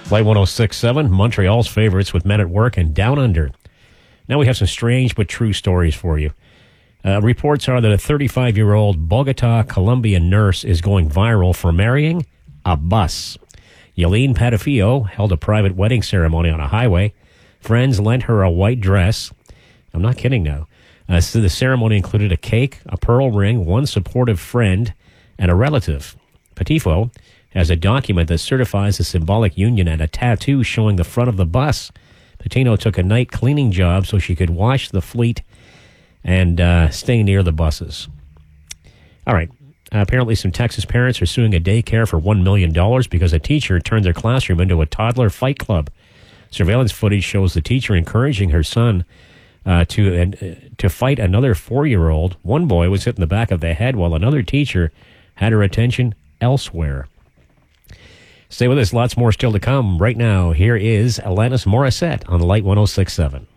Light 106.7, Montreal's favorites with Men at Work and Down Under. Now we have some strange but true stories for you. Reports are that a 35-year-old Bogota, Colombian nurse is going viral for marrying a bus. Yelene Padafio held a private wedding ceremony on a highway. Friends lent her a white dress. I'm not kidding now. So the ceremony included a cake, a pearl ring, one supportive friend, and a relative. Patifo has a document that certifies the symbolic union and a tattoo showing the front of the bus. Patino took a night cleaning job so she could wash the fleet and stay near the buses. All right. Apparently some Texas parents are suing a daycare for $1 million because a teacher turned their classroom into a toddler fight club. Surveillance footage shows the teacher encouraging her son to fight another 4-year-old. One boy was hit in the back of the head while another teacher had her attention elsewhere. Stay with us. Lots more still to come. Right now, here is Alanis Morissette on the Light 106.7.